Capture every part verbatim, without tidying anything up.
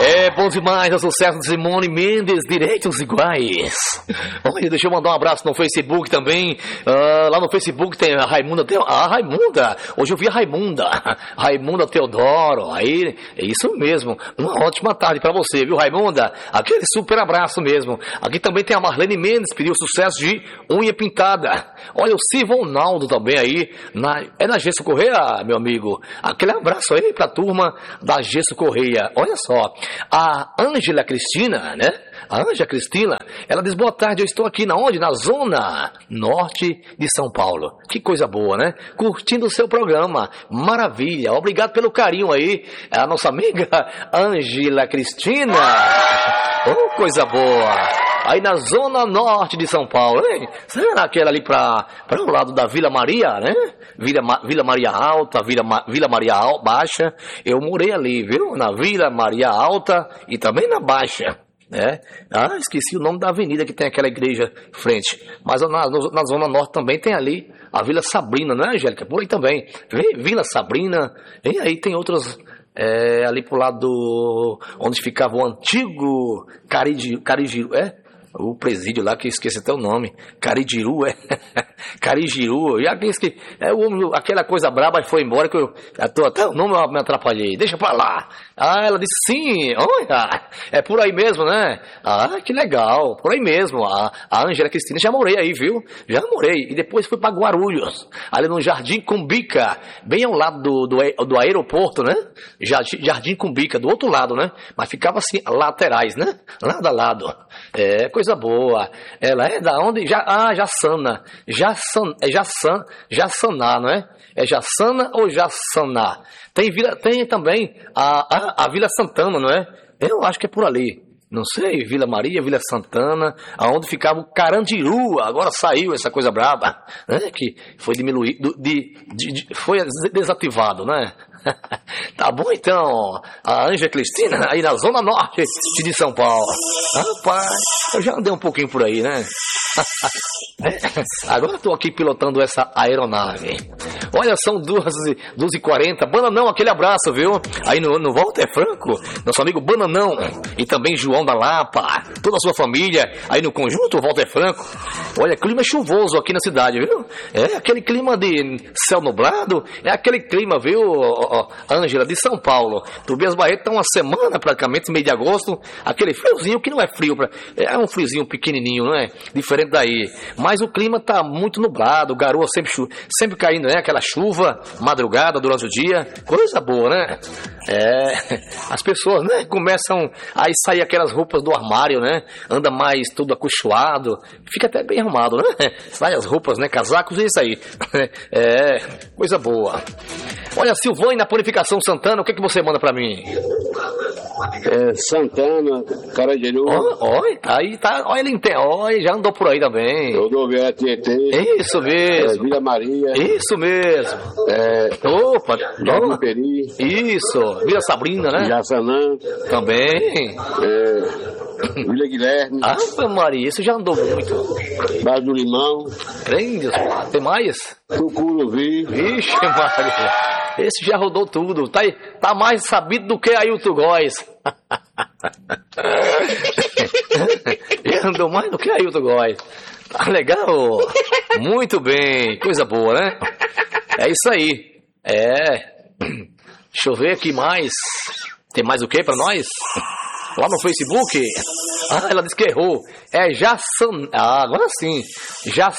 É bom demais, é o sucesso de Simone Mendes, Direitos Iguais. Olha, deixa eu mandar um abraço no Facebook também. Uh, lá no Facebook tem a Raimunda. Tem, a Raimunda, hoje eu vi a Raimunda. Raimunda Teodoro. Aí, é isso mesmo. Uma ótima tarde pra você, viu, Raimunda? Aquele super abraço mesmo. Aqui também tem a Marlene Mendes, pediu sucesso de unha pintada. Olha, o Sivonaldo também aí. Na, é na Gesso Correia, meu amigo. Aquele abraço aí pra turma da Gesso Correia. Olha só. A Ângela Cristina, né? A Ângela Cristina, ela diz, boa tarde, eu estou aqui na onde? Na zona norte de São Paulo. Que coisa boa, né? Curtindo o seu programa. Maravilha. Obrigado pelo carinho aí. A nossa amiga Ângela Cristina. Oh, coisa boa. Aí na zona norte de São Paulo, hein? Será aquela ali para para o lado da Vila Maria, né? Vila, Vila Maria Alta, Vila, Vila Maria Al, Baixa. Eu morei ali, viu? Na Vila Maria Alta e também na Baixa. É. Ah, esqueci o nome da avenida que tem aquela igreja frente. Mas na, na Zona Norte também tem ali a Vila Sabrina, não é, Angélica? Por aí também. Vila Sabrina. E aí tem outras. É, ali pro lado do, onde ficava o antigo Carigiru, Carigiru, é? O presídio lá, que eu esqueci até o nome. Carigiru, é? Carigiru. E aqueles que, é, o, aquela coisa braba foi embora que eu, eu tô, até o nome eu me atrapalhei. Deixa pra lá. Ah, ela disse sim. Olha, é por aí mesmo, né? Ah, que legal. Por aí mesmo. A, a Ângela Cristina, já morei aí, viu? Já morei. E depois fui pra Guarulhos. Ali no Jardim Cumbica. Bem ao lado do, do, do aeroporto, né? Jardim, Jardim Cumbica, do outro lado, né? Mas ficava assim, laterais, né? Lado a lado. É, coisa boa. Ela é da onde? Já, ah, Jaçana. Jaçan, é Jaçan, Jaçaná, não é? É Jaçana ou Jaçaná? Tem, vila, tem também a, a, a Vila Santana, não é? Eu acho que é por ali. Não sei, Vila Maria, Vila Santana, aonde ficava o Carandiru, agora saiu essa coisa braba, né? Que foi diminuído, de, de, de, foi desativado, né? Tá bom então, a Ângela Cristina aí na Zona Norte de São Paulo. Rapaz, eu já andei um pouquinho por aí, né? Agora eu tô aqui pilotando essa aeronave. Olha, são duas e quarenta. Bananão, aquele abraço, viu? Aí no, no Walter Franco, nosso amigo Bananão. E também João da Lapa, toda a sua família. Aí no conjunto, Walter Franco. Olha, clima chuvoso aqui na cidade, viu? É aquele clima de céu nublado. É aquele clima, viu, Ângela, de São Paulo. Tobias Barreto tá uma semana praticamente, meio de agosto. Aquele friozinho que não é frio. Pra, é um friozinho pequenininho, não é? Diferente daí. Mas o clima tá muito nublado, garoa sempre, sempre caindo, né? Aquela chuva, madrugada, durante o dia. Coisa boa, né? É, as pessoas, né? Começam a sair aquelas roupas do armário, né? Anda mais tudo acolchoado. Fica até bem arrumado, né? Sai as roupas, né? Casacos e isso aí. É, coisa boa. Olha, Silvânia, na Purificação Santana, o que, que você manda pra mim? É, Santana, Carandiru. Olha, aí tá, olha, ele entende, olha, já andou por aí também. Rodoviária Tietê. Isso mesmo. É, Vila Maria. Isso mesmo. É, Opa, Jardim Peri. Isso, Vila Sabrina, né? Jaçanã. Também. É, Vila Guilherme. Ave Maria, isso já andou muito. Baixo do Limão. Prende, tem mais? Tucuruvi. Vixe, Maria. Esse já rodou tudo. Tá, tá mais sabido do que Ailton Góes. Ele andou mais do que Ailton Góes. Tá legal? Muito bem. Coisa boa, né? É isso aí. É. Deixa eu ver aqui mais. Tem mais o que pra nós? Lá no Facebook. Ah, ela disse que errou. É Jaçan... Ah, agora sim. Jas...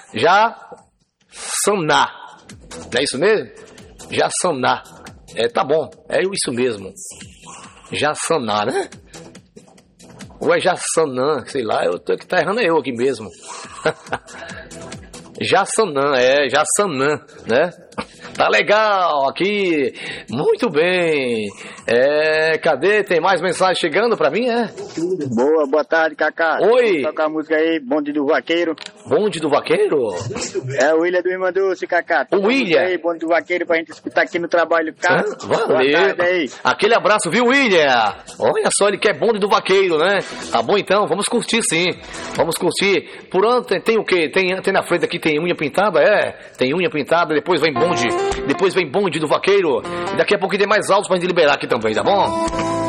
Jaçaná. Não é isso mesmo? Jaçaná. É, tá bom. É isso mesmo. Jaçaná, né? Ou é Jaçanã, sei lá. Eu tô que tá errando é eu aqui mesmo. Jaçanã, é Jaçanã, né? Tá legal aqui, muito bem. É, cadê? Tem mais mensagem chegando pra mim, é? Boa, boa tarde, Cacá. Oi. Vou tocar a música aí, Bonde do Vaqueiro. Bonde do Vaqueiro? É o William do Irmã Dulce, Cacá. O William? Aí, Bonde do Vaqueiro, pra gente escutar aqui no trabalho, cara. Ah, valeu. Aí. Aquele abraço, viu, William? Olha só, ele quer Bonde do Vaqueiro, né? Tá bom então, vamos curtir sim. Vamos curtir. Por antes, tem o quê? Tem, tem na frente aqui, tem unha pintada, é? Tem unha pintada, depois vem bonde. Depois vem Bonde do Vaqueiro. E daqui a pouco tem mais altos pra gente liberar aqui também, tá bom?